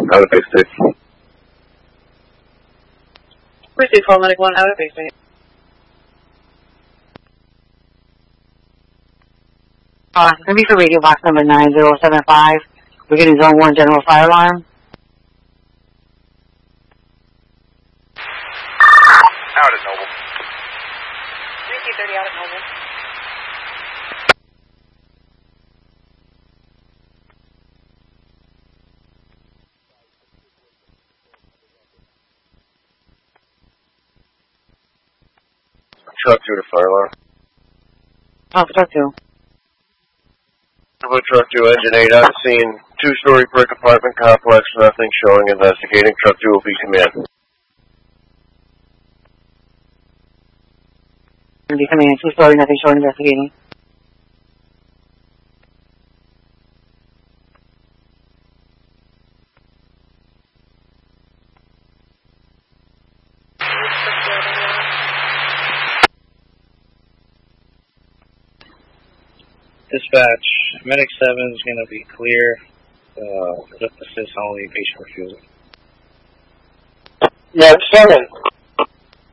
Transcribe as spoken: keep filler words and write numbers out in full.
out of base six. Receive call medic one out of base eight. Uh, it's going to be for radio box number nine zero seven five. We're getting zone one general fire alarm. Out at Noble. three C thirty out at Noble. Truck two to fire alarm. Oh, truck two. Turbo truck two, engine eight out of scene. Two-story brick apartment complex, nothing showing, investigating. Truck two will be command. Be command, two story, nothing showing, investigating. Dispatch, Medic seven is going to be clear. Uh, just assist only patient refusal. Medic seven,